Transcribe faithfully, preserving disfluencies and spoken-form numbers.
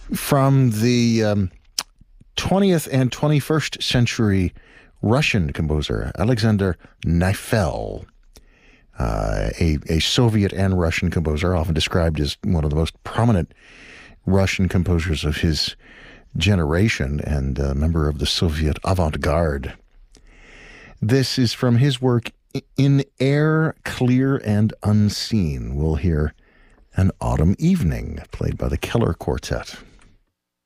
From the um, twentieth and twenty-first century Russian composer Alexander Neifel, uh, a, a Soviet and Russian composer, often described as one of the most prominent Russian composers of his generation and a member of the Soviet avant-garde. This is from his work, In Air Clear and Unseen. We'll hear An Autumn Evening, played by the Keller Quartet.